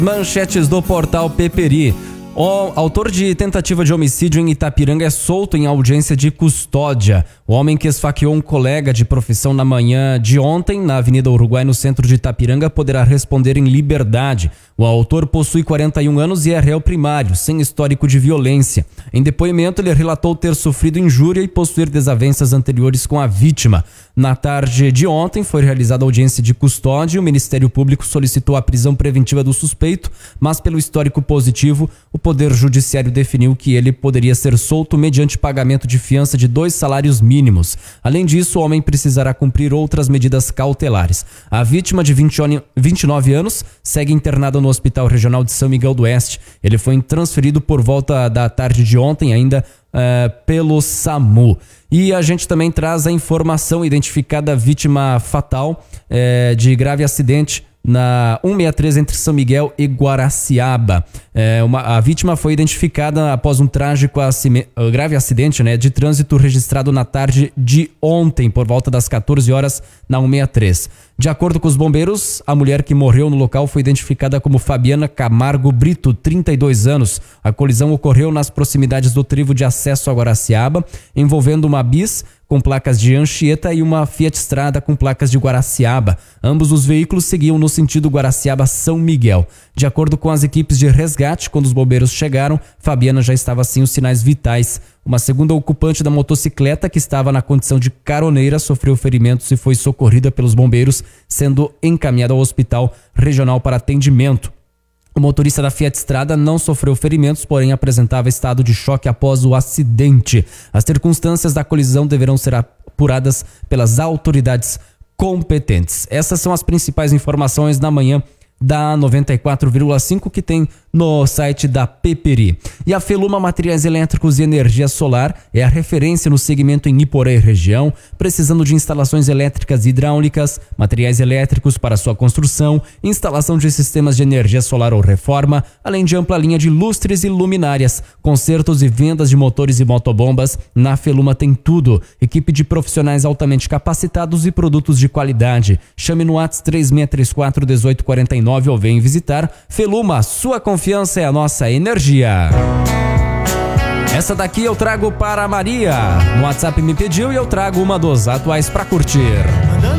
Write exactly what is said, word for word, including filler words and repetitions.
Manchetes do portal Peperi. O autor de tentativa de homicídio em Itapiranga é solto em audiência de custódia. O homem que esfaqueou um colega de profissão na manhã de ontem, na Avenida Uruguai, no centro de Itapiranga, poderá responder em liberdade. O autor possui quarenta e um anos e é réu primário, sem histórico de violência. Em depoimento, ele relatou ter sofrido injúria e possuir desavenças anteriores com a vítima. Na tarde de ontem, foi realizada audiência de custódia e o Ministério Público solicitou a prisão preventiva do suspeito, mas pelo histórico positivo, o Poder Judiciário definiu que ele poderia ser solto mediante pagamento de fiança de dois salários mínimos. Além disso, o homem precisará cumprir outras medidas cautelares. A vítima, de vinte e nove anos, segue internada no Hospital Regional de São Miguel do Oeste. Ele foi transferido por volta da tarde de ontem, ainda uh, pelo SAMU. E a gente também traz a informação identificada vítima fatal uh, de grave acidente na cento e sessenta e três entre São Miguel e Guaraciaba. É, uma, a vítima foi identificada após um trágico acime, grave acidente, né, de trânsito registrado na tarde de ontem, por volta das quatorze horas, na cento e sessenta e três. De acordo com os bombeiros, a mulher que morreu no local foi identificada como Fabiana Camargo Brito, trinta e dois anos. A colisão ocorreu nas proximidades do trevo de acesso a Guaraciaba, envolvendo uma bis com placas de Anchieta e uma Fiat Strada com placas de Guaraciaba. Ambos os veículos seguiam no sentido Guaraciaba-São Miguel. De acordo com as equipes de resgate, quando os bombeiros chegaram, Fabiana já estava sem os sinais vitais. Uma segunda ocupante da motocicleta, que estava na condição de caroneira, sofreu ferimentos e foi socorrida pelos bombeiros, sendo encaminhada ao hospital regional para atendimento. O motorista da Fiat Strada não sofreu ferimentos, porém apresentava estado de choque após o acidente. As circunstâncias da colisão deverão ser apuradas pelas autoridades competentes. Essas são as principais informações da manhã da noventa e quatro vírgula cinco que tem no site da Peperi. E a Feluma Materiais Elétricos e Energia Solar é a referência no segmento em Iporã e região, precisando de instalações elétricas e hidráulicas, materiais elétricos para sua construção, instalação de sistemas de energia solar ou reforma, além de ampla linha de lustres e luminárias, consertos e vendas de motores e motobombas. Na Feluma tem tudo, equipe de profissionais altamente capacitados e produtos de qualidade. Chame no WhatsApp três seis três quatro um oito quatro nove ou vem visitar. Feluma, sua confiança é a nossa energia. Essa daqui eu trago para a Maria. No WhatsApp me pediu e eu trago uma dos atuais para curtir.